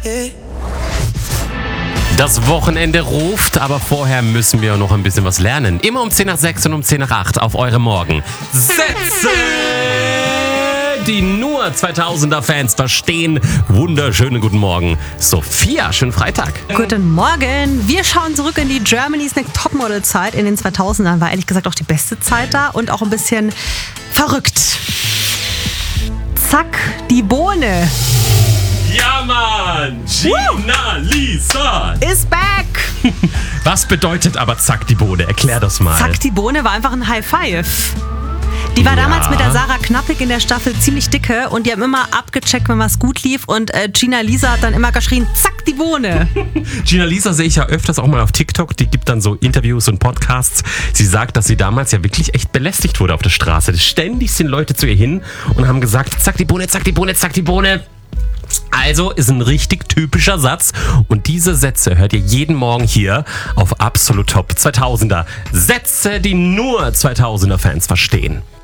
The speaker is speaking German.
Das Wochenende ruft, aber vorher müssen wir noch ein bisschen was lernen. Immer um 10 nach 6 und um 10 nach 8 auf eure Morgen. Sätze, die nur 2000er-Fans verstehen. Wunderschönen guten Morgen. Sophia, schönen Freitag. Guten Morgen. Wir schauen zurück in die Germany's Next Topmodel-Zeit. In den 2000ern war ehrlich gesagt auch die beste Zeit da und auch ein bisschen verrückt. Zack, die Bohne Ja, Mann! Gina Lisa! ist back. Was bedeutet aber Zack die Bohne? Erklär das mal. Zack, die Bohne war einfach ein High Five. Die war damals mit der Sarah Knappig in der Staffel ziemlich dicke und die haben immer abgecheckt, wenn was gut lief und Gina Lisa hat dann immer geschrien, zack, die Bohne. Gina Lisa sehe ich ja öfters auch mal auf TikTok, die gibt dann so Interviews und Podcasts. Sie sagt, dass sie damals ja wirklich echt belästigt wurde auf der Straße. Ständig sind Leute zu ihr hin und haben gesagt, zack die Bohne, zack die Bohne, zack die Bohne. Also ist ein richtig typischer Satz und diese Sätze hört ihr jeden Morgen hier auf Absolut Top 2000er. Sätze, die nur 2000er Fans verstehen.